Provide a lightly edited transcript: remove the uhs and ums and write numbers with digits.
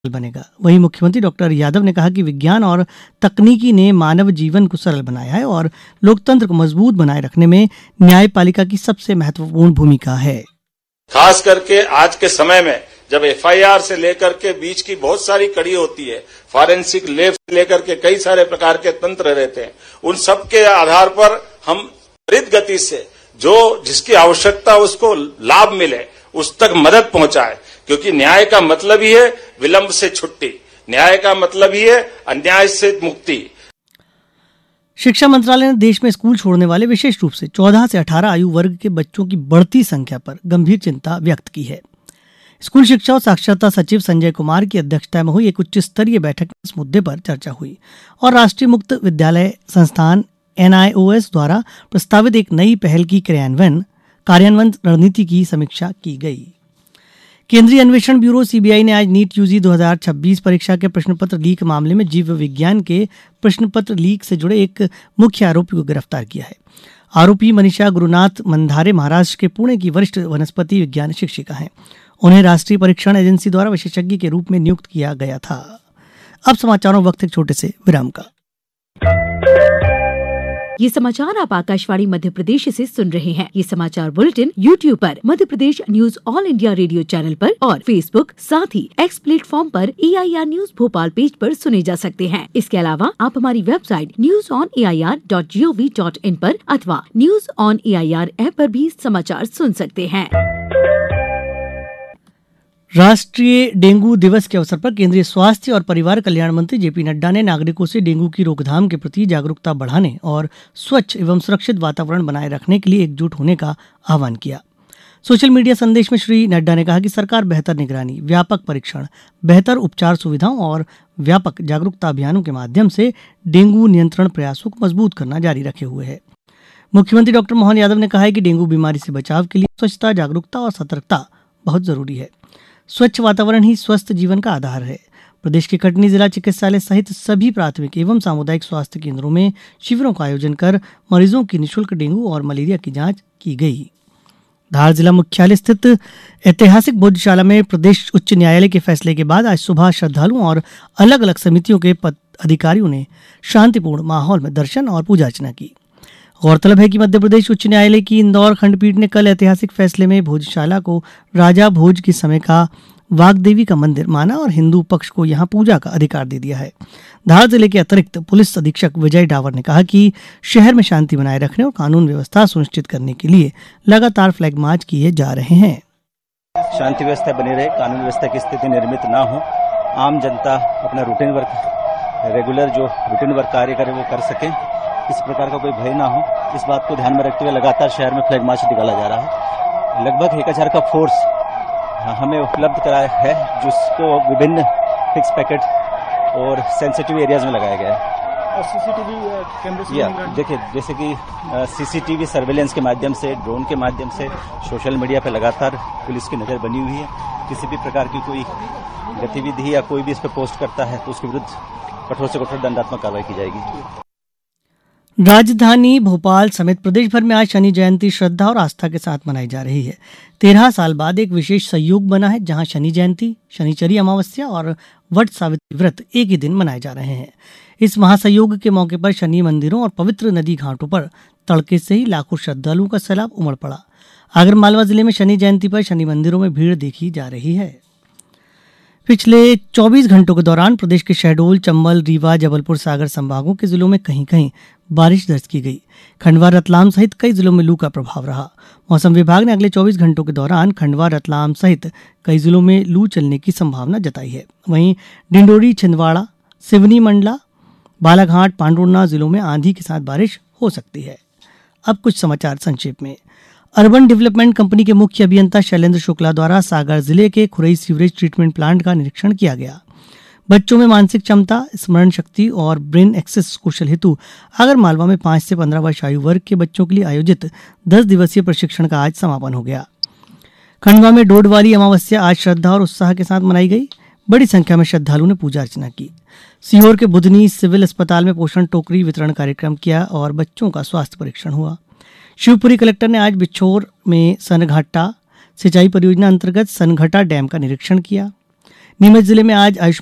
बनेगा। वहीं मुख्यमंत्री डॉक्टर यादव ने कहा कि विज्ञान और तकनीकी ने मानव जीवन को सरल बनाया है और लोकतंत्र को मजबूत बनाए रखने में न्यायपालिका की सबसे महत्वपूर्ण भूमिका है। खास करके आज के समय में जब एफआईआर से लेकर के बीच की बहुत सारी कड़ी होती है, फॉरेंसिक लैब से लेकर के कई सारे प्रकार के तंत्र रहते हैं, उन सब के आधार पर हम त्वरित गति से जो जिसकी आवश्यकता उसको लाभ मिले उस तक मदद पहुंचाए, क्योंकि न्याय का मतलब ही है विलंब से छुट्टी, न्याय का मतलब ही है अन्याय से मुक्ति। शिक्षा मंत्रालय ने देश में स्कूल छोड़ने वाले विशेष रूप से 14 से 18 आयु वर्ग के बच्चों की बढ़ती संख्या पर गंभीर चिंता व्यक्त की है। स्कूल शिक्षा और साक्षरता सचिव संजय कुमार की अध्यक्षता में हुई एक उच्च स्तरीय बैठक में इस मुद्दे पर चर्चा हुई और राष्ट्रीय मुक्त विद्यालय संस्थान NIOS द्वारा प्रस्तावित एक नई पहल की कार्यान्वयन रणनीति की समीक्षा की गई। केंद्रीय अन्वेषण ब्यूरो CBI ने आज नीट UG 2026 परीक्षा के प्रश्नपत्र लीक मामले में जीव विज्ञान के प्रश्नपत्र लीक से जुड़े एक मुख्य आरोपी को गिरफ्तार किया है। आरोपी मनीषा गुरुनाथ मंधारे महाराष्ट्र के पुणे की वरिष्ठ वनस्पति विज्ञान शिक्षिका हैं। उन्हें राष्ट्रीय परीक्षण एजेंसी द्वारा विशेषज्ञ के रूप में नियुक्त किया गया था। अब समाचारों वक्त एक छोटे से विराम का। ये समाचार आप आकाशवाणी मध्य प्रदेश से सुन रहे हैं। ये समाचार बुलेटिन YouTube पर Madhya Pradesh news all India radio channel पर और Facebook साथ ही X प्लेटफॉर्म पर EIR न्यूज भोपाल पेज पर सुने जा सकते हैं। इसके अलावा आप हमारी वेबसाइट newsonair.gov.in पर अथवा न्यूज ऑन AIR ऐप पर भी समाचार सुन सकते हैं। राष्ट्रीय डेंगू दिवस के अवसर पर केंद्रीय स्वास्थ्य और परिवार कल्याण मंत्री JP नड्डा ने नागरिकों से डेंगू की रोकथाम के प्रति जागरूकता बढ़ाने और स्वच्छ एवं सुरक्षित वातावरण बनाए रखने के लिए एकजुट होने का आह्वान किया। सोशल मीडिया संदेश में श्री नड्डा ने कहा कि सरकार बेहतर निगरानी, व्यापक परीक्षण, बेहतर उपचार सुविधाओं और व्यापक जागरूकता अभियानों के माध्यम से डेंगू नियंत्रण प्रयासों को मजबूत करना जारी रखे हुए है। मुख्यमंत्री डॉक्टर मोहन यादव ने कहा है कि डेंगू बीमारी से बचाव के लिए स्वच्छता, जागरूकता और सतर्कता बहुत जरूरी है। स्वच्छ वातावरण ही स्वस्थ जीवन का आधार है। प्रदेश के कटनी जिला चिकित्सालय सहित सभी प्राथमिक एवं सामुदायिक स्वास्थ्य केंद्रों में शिविरों का आयोजन कर मरीजों की निःशुल्क डेंगू और मलेरिया की जांच की गई। धार जिला मुख्यालय स्थित ऐतिहासिक भोजशाला में प्रदेश उच्च न्यायालय के फैसले के बाद आज सुबह श्रद्धालुओं और अलग अलग समितियों के अधिकारियों ने शांतिपूर्ण माहौल में दर्शन और पूजा अर्चना की। गौरतलब है कि मध्य प्रदेश उच्च न्यायालय की इंदौर खंडपीठ ने कल ऐतिहासिक फैसले में भोजशाला को राजा भोज के समय का वाग्देवी का मंदिर माना और हिंदू पक्ष को यहां पूजा का अधिकार दे दिया है। धार जिले के अतिरिक्त पुलिस अधीक्षक विजय डावर ने कहा कि शहर में शांति बनाए रखने और कानून व्यवस्था सुनिश्चित करने के लिए लगातार फ्लैग मार्च किए जा रहे हैं। शांति व्यवस्था बनी रहे, कानून व्यवस्था की स्थिति निर्मित न हो, आम जनता अपना रूटीन वर्क कार्य करे वो कर सके, किसी प्रकार का कोई भय ना हो, इस बात को ध्यान में रखते हुए लगातार शहर में फ्लैग मार्च निकाला जा रहा है। लगभग 1000 का फोर्स हमें उपलब्ध कराया है, जिसको विभिन्न फिक्स पैकेट और सेंसिटिव एरियाज में लगाया गया है। और सीसीटीवी कैमरे से देखिए, जैसे कि सीसीटीवी सर्वेलेंस के माध्यम से, ड्रोन के माध्यम से सोशल मीडिया पर लगातार पुलिस की नजर बनी हुई है। किसी भी प्रकार की कोई गतिविधि या कोई भी इस पर पोस्ट करता है तो उसके विरुद्ध कठोर से कठोर दंडात्मक कार्रवाई की जाएगी। राजधानी भोपाल समेत प्रदेश भर में आज शनि जयंती श्रद्धा और आस्था के साथ मनाई जा रही है। 13 साल बाद एक विशेष संयोग बना है, जहां शनि जयंती, शनिचरी अमावस्या और वट सावित्री व्रत एक ही दिन मनाए जा रहे हैं। इस महासंयोग के मौके पर शनि मंदिरों और पवित्र नदी घाटों पर तड़के से ही लाखों श्रद्धालुओं का सैलाब उमड़ पड़ा। आगरमालवा जिले में शनि जयंती पर शनि मंदिरों में भीड़ देखी जा रही है। पिछले 24 घंटों के दौरान प्रदेश के शहडोल, चंबल, रीवा, जबलपुर, सागर संभागों के जिलों में कहीं कहीं बारिश दर्ज की गई। खंडवा, रतलाम सहित कई जिलों में लू का प्रभाव रहा। मौसम विभाग ने अगले 24 घंटों के दौरान खंडवा, रतलाम सहित कई जिलों में लू चलने की संभावना जताई है। वहीं डिंडोरी, छिंदवाड़ा, सिवनी, मंडला, बालाघाट, पांडुर्ना जिलों में आंधी के साथ बारिश हो सकती है। अब कुछ समाचार संक्षेप में। अर्बन डेवलपमेंट कंपनी के मुख्य अभियंता शैलेंद्र शुक्ला द्वारा सागर जिले के खुरई सीवरेज ट्रीटमेंट प्लांट का निरीक्षण किया गया। बच्चों में मानसिक क्षमता, स्मरण शक्ति और ब्रेन एक्सेस कौशल हेतु आगरमालवा में 5 से 15 वर्ष आयु वर्ग के बच्चों के लिए आयोजित 10 दिवसीय प्रशिक्षण का आज समापन हो गया। खंडवा में डोडवाली अमावस्या आज श्रद्धा और उत्साह के साथ मनाई गई। बड़ी संख्या में श्रद्धालुओं ने पूजा अर्चना की। सीहोर के बुधनी सिविल अस्पताल में पोषण टोकरी वितरण कार्यक्रम किया और बच्चों का स्वास्थ्य परीक्षण हुआ। शिवपुरी कलेक्टर ने आज बिछोर में सनघट्टा सिंचाई परियोजना अंतर्गत सनघटा डैम का निरीक्षण किया। नीमच जिले में आज आयुष्मान